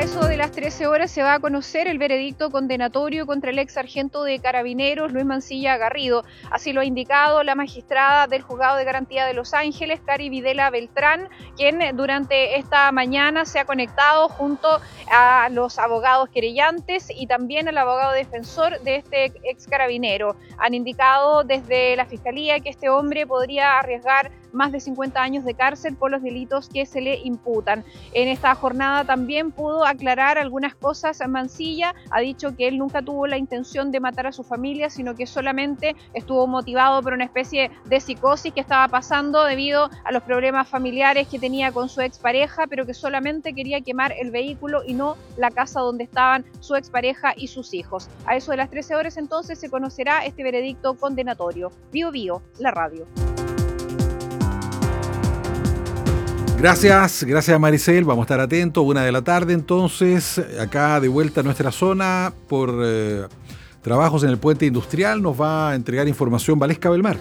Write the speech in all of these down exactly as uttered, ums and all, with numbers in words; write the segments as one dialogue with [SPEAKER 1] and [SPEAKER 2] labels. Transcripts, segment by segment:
[SPEAKER 1] eso de las trece horas se va a conocer el veredicto condenatorio contra el ex sargento de Carabineros, Luis Mancilla Garrido. Así lo ha indicado la magistrada del Juzgado de Garantía de Los Ángeles, Cari Videla Beltrán, quien durante esta mañana se ha conectado junto a los abogados querellantes y también al abogado defensor de este ex carabinero. Han indicado desde la Fiscalía que este hombre podría arriesgar más de cincuenta años de cárcel por los delitos que se le imputan. En esta jornada también pudo aclarar algunas cosas. Mancilla ha dicho que él nunca tuvo la intención de matar a su familia, sino que solamente estuvo motivado por una especie de psicosis que estaba pasando debido a los problemas familiares que tenía con su expareja, pero que solamente quería quemar el vehículo y no la casa donde estaban su expareja y sus hijos. A eso de las trece horas entonces se conocerá este veredicto condenatorio. Bio Bio, la radio.
[SPEAKER 2] Gracias, gracias Maricel, vamos a estar atentos, una de la tarde entonces, acá de vuelta a nuestra zona por eh, trabajos en el puente industrial, nos va a entregar información Valesca Belmar.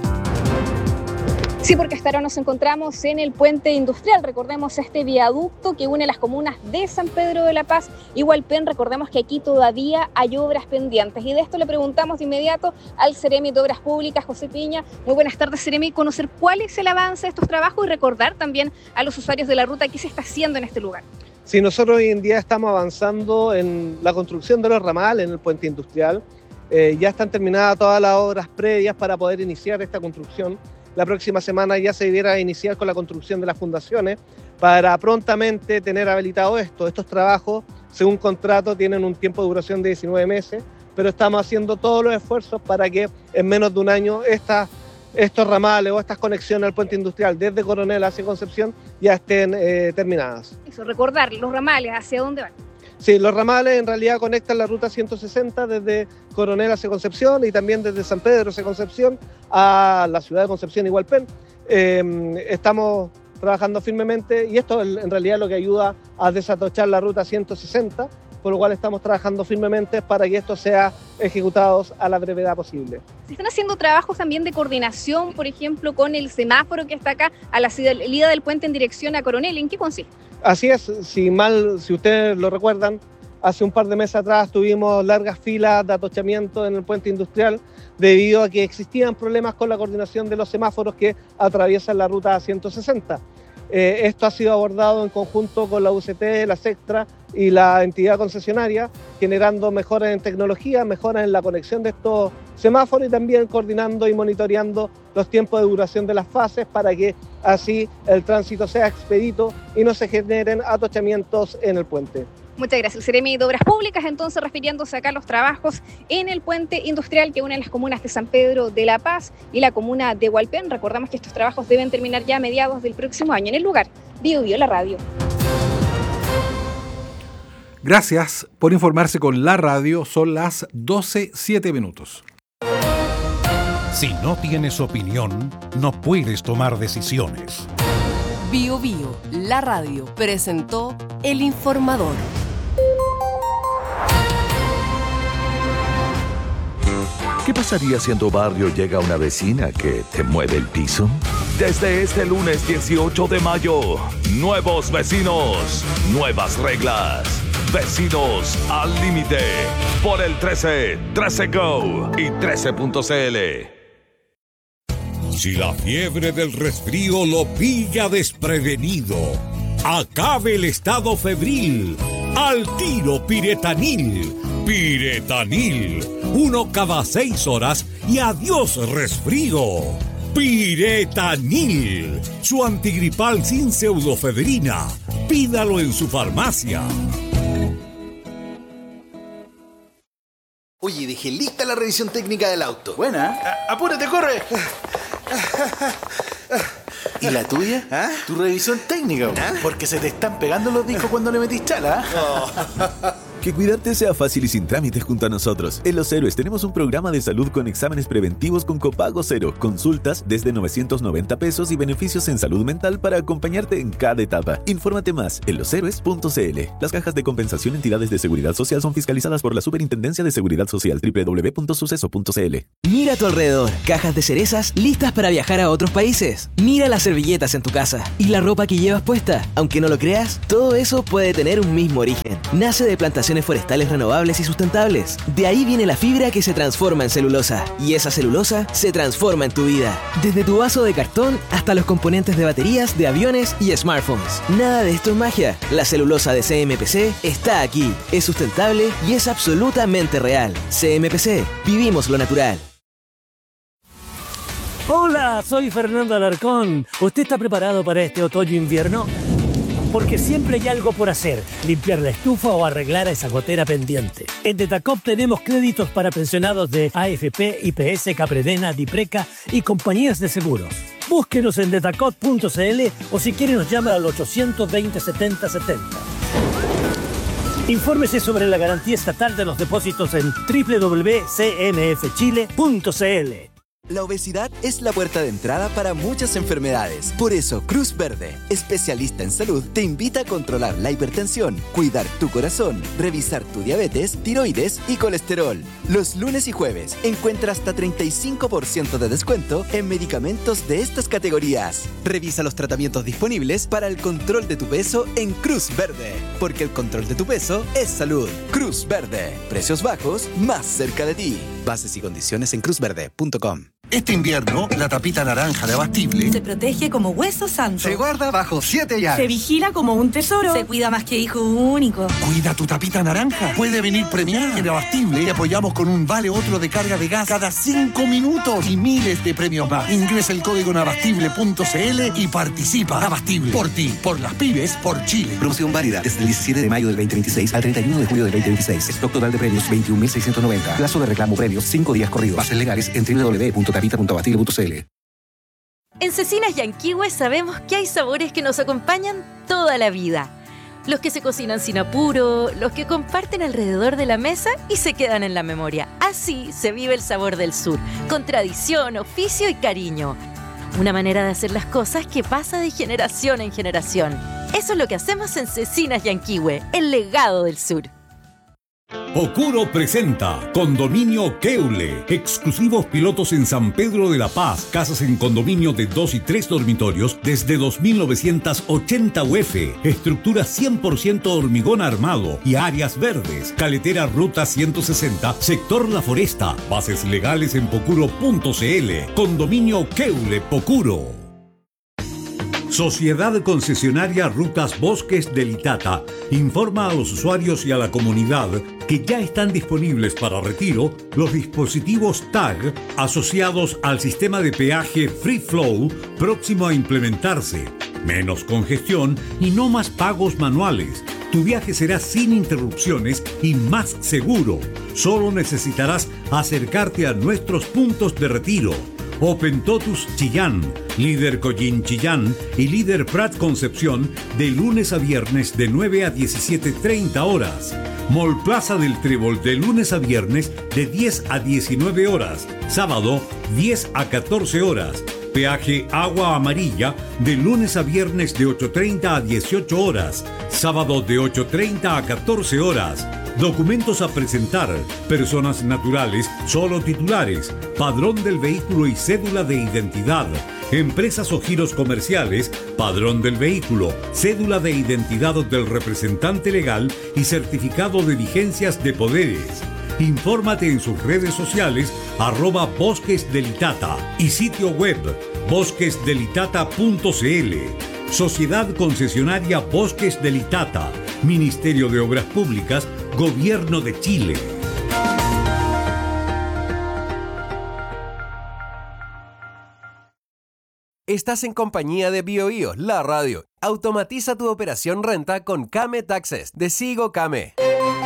[SPEAKER 3] Sí, porque hasta ahora nos encontramos en el puente industrial. Recordemos este viaducto que une las comunas de San Pedro de la Paz y Hualpén. Recordemos que aquí todavía hay obras pendientes. Y de esto le preguntamos de inmediato al Ceremi de Obras Públicas, José Piña. Muy buenas tardes, Ceremi. Conocer cuál es el avance de estos trabajos y recordar también a los usuarios de la ruta qué se está haciendo en este lugar.
[SPEAKER 4] Sí, nosotros hoy en día estamos avanzando en la construcción de los ramales en el puente industrial. Eh, ya están terminadas todas las obras previas para poder iniciar esta construcción. La próxima semana ya se debiera iniciar con la construcción de las fundaciones para prontamente tener habilitado esto. Estos trabajos, según contrato, tienen un tiempo de duración de diecinueve meses, pero estamos haciendo todos los esfuerzos para que en menos de un año esta, estos ramales o estas conexiones al puente industrial desde Coronel hacia Concepción ya estén eh, terminadas.
[SPEAKER 3] Eso, recordar los ramales, ¿hacia dónde van?
[SPEAKER 4] Sí, los ramales en realidad conectan la ruta ciento sesenta desde Coronel hacia Concepción y también desde San Pedro hacia Concepción a la ciudad de Concepción y Hualpén. Eh, estamos trabajando firmemente y esto en realidad es lo que ayuda a desatochar la ruta ciento sesenta, por lo cual estamos trabajando firmemente para que esto sea ejecutado a la brevedad posible.
[SPEAKER 3] ¿Se están haciendo trabajos también de coordinación, por ejemplo, con el semáforo que está acá a la salida del puente en dirección a Coronel? ¿En qué consiste?
[SPEAKER 4] Así es, si mal, si ustedes lo recuerdan, hace un par de meses atrás tuvimos largas filas de atochamiento en el puente industrial debido a que existían problemas con la coordinación de los semáforos que atraviesan la ruta ciento sesenta. Eh, esto ha sido abordado en conjunto con la U C T, la SECTRA y la entidad concesionaria, generando mejoras en tecnología, mejoras en la conexión de estos semáforos y también coordinando y monitoreando los tiempos de duración de las fases para que así el tránsito sea expedito y no se generen atochamientos en el puente.
[SPEAKER 3] Muchas gracias. El Ceremi de Obras Públicas, entonces, refiriéndose acá a los trabajos en el puente industrial que une las comunas de San Pedro de la Paz y la comuna de Hualpén. Recordamos que estos trabajos deben terminar ya a mediados del próximo año. En el lugar, Bio Bio, la radio.
[SPEAKER 2] Gracias por informarse con la radio. Son las doce, siete minutos.
[SPEAKER 5] Si no tienes opinión, no puedes tomar decisiones.
[SPEAKER 6] Bio Bio, la radio, presentó El Informador.
[SPEAKER 7] ¿Qué pasaría si en tu barrio llega una vecina que te mueve el piso? Desde este lunes dieciocho de mayo, nuevos vecinos, nuevas reglas. Vecinos al límite por el trece, trece Go y trece punto c l.
[SPEAKER 5] Si la fiebre del resfrío lo pilla desprevenido, acabe el estado febril. Al tiro Piretanil. Piretanil. Uno cada seis horas y adiós resfrío. Piretanil. Su antigripal sin pseudofebrina. Pídalo en su farmacia.
[SPEAKER 8] Oye, dejé lista la revisión técnica del auto.
[SPEAKER 9] Buena. A- apúrate, corre.
[SPEAKER 8] ¿Y la tuya?
[SPEAKER 9] ¿Ah?
[SPEAKER 8] Tu revisión técnica.
[SPEAKER 9] ¿Ah? Porque se te están pegando los discos cuando le metís chala.
[SPEAKER 8] Oh.
[SPEAKER 9] Que cuidarte sea fácil y sin trámites junto a nosotros. En Los Héroes tenemos un programa de salud con exámenes preventivos con copago cero, consultas desde novecientos noventa pesos y beneficios en salud mental para acompañarte en cada etapa. Infórmate más en los héroes punto c l. Las cajas de compensación entidades de seguridad social son fiscalizadas por la Superintendencia de Seguridad Social. doble u doble u doble u punto suceso punto c l.
[SPEAKER 10] Mira a tu alrededor, cajas de cerezas listas para viajar a otros países. Mira las servilletas en tu casa y la ropa que llevas puesta. Aunque no lo creas, todo eso puede tener un mismo origen. Nace de plantaciones forestales renovables y sustentables. De ahí viene la fibra que se transforma en celulosa. Y esa celulosa se transforma en tu vida. Desde tu vaso de cartón hasta los componentes de baterías, de aviones y smartphones. Nada de esto es magia. La celulosa de C M P C está aquí. Es sustentable y es absolutamente real. C M P C. Vivimos lo natural.
[SPEAKER 11] Hola, soy Fernando Alarcón. ¿Usted está preparado para este otoño-invierno? Porque siempre hay algo por hacer, limpiar la estufa o arreglar a esa gotera pendiente. En Detacop tenemos créditos para pensionados de A F P, I P S, Capredena, Dipreca y compañías de seguros. Búsquenos en detacop punto c l o si quiere nos llama al ochocientos veinte setenta setenta. Infórmese sobre la garantía estatal de los depósitos en doble u doble u doble u punto c n f chile punto c l.
[SPEAKER 12] La obesidad es la puerta de entrada para muchas enfermedades. Por eso, Cruz Verde, especialista en salud, te invita a controlar la hipertensión, cuidar tu corazón, revisar tu diabetes, tiroides y colesterol. Los lunes y jueves encuentra hasta treinta y cinco por ciento de descuento en medicamentos de estas categorías. Revisa los tratamientos disponibles para el control de tu peso en Cruz Verde, porque el control de tu peso es salud. Cruz Verde, precios bajos, más cerca de ti. Bases y condiciones en cruz verde punto com.
[SPEAKER 13] Este invierno, la tapita naranja de Abastible
[SPEAKER 14] se protege como hueso santo.
[SPEAKER 13] Se guarda bajo siete llaves.
[SPEAKER 14] Se vigila como un tesoro. Se cuida más que hijo único.
[SPEAKER 13] Cuida tu tapita naranja. Puede venir premiada. En Abastible te apoyamos con un vale otro de carga de gas cada cinco minutos y miles de premios más. Ingresa el código en abastible punto c l y participa. Abastible. Por ti, por las pymes, por Chile.
[SPEAKER 15] Promoción válida desde el diecisiete de mayo del veinte veintiséis al treinta y uno de julio del veinte veintiséis. Stock total de premios veintiún mil seiscientos noventa. Plazo de reclamo premios cinco días corridos. Bases legales en doble u doble u doble u punto tapita punto abastible punto c l.
[SPEAKER 16] En Cecinas Yanquihue sabemos que hay sabores que nos acompañan toda la vida. Los que se cocinan sin apuro, los que comparten alrededor de la mesa y se quedan en la memoria. Así se vive el sabor del sur, con tradición, oficio y cariño. Una manera de hacer las cosas que pasa de generación en generación. Eso es lo que hacemos en Cecinas Yanquihue, el legado del sur.
[SPEAKER 5] Pocuro presenta Condominio Keule. Exclusivos pilotos en San Pedro de la Paz. Casas en condominio de dos y tres dormitorios desde dos mil novecientos ochenta U F. Estructura cien por ciento hormigón armado y áreas verdes. Caletera Ruta ciento sesenta, sector La Foresta. Bases legales en pocuro punto c l. Condominio Keule Pocuro. Sociedad Concesionaria Rutas Bosques del Itata informa a los usuarios y a la comunidad que ya están disponibles para retiro los dispositivos T A G asociados al sistema de peaje Free Flow próximo a implementarse. Menos congestión y no más pagos manuales. Tu viaje será sin interrupciones y más seguro. Solo necesitarás acercarte a nuestros puntos de retiro. Open Totus Chillán, Líder Collín Chillán y Líder Prat Concepción de lunes a viernes de nueve a diecisiete treinta horas. Mall Plaza del Trébol de lunes a viernes de diez a diecinueve horas. Sábado diez a catorce horas. Peaje Agua Amarilla de lunes a viernes de ocho treinta a dieciocho horas. Sábado de ocho treinta a catorce horas. Documentos a presentar. Personas naturales, solo titulares. Padrón del vehículo y cédula de identidad. Empresas o giros comerciales, padrón del vehículo, cédula de identidad del representante legal y certificado de vigencias de poderes. Infórmate en sus redes sociales arroba Bosques del Itata y sitio web bosques del itata punto c l. Sociedad Concesionaria Bosques del Itata, Ministerio de Obras Públicas, Gobierno de Chile.
[SPEAKER 17] Estás en compañía de BioBio, la radio. Automatiza tu operación renta con Kame Taxes de Sigo Kame.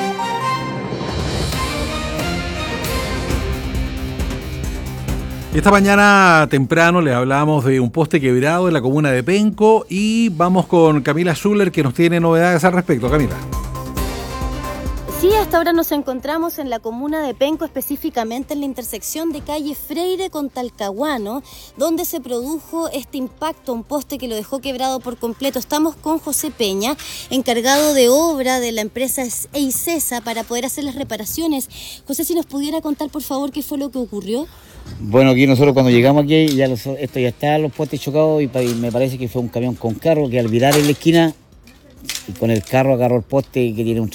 [SPEAKER 2] Esta mañana temprano le hablamos de un poste quebrado en la comuna de Penco y vamos con Camila Schuller que nos tiene novedades al respecto. Camila.
[SPEAKER 18] Sí, hasta ahora nos encontramos en la comuna de Penco, específicamente en la intersección de calle Freire con Talcahuano, donde se produjo este impacto, un poste que lo dejó quebrado por completo. Estamos con José Peña, encargado de obra de la empresa Eisesa, para poder hacer las reparaciones. José, si nos pudiera contar, por favor, qué fue lo que ocurrió.
[SPEAKER 19] Bueno, aquí nosotros cuando llegamos aquí, ya los, esto ya está, los postes chocados, y, y me parece que fue un camión con carro que al virar en la esquina, y con el carro agarró el poste que tiene un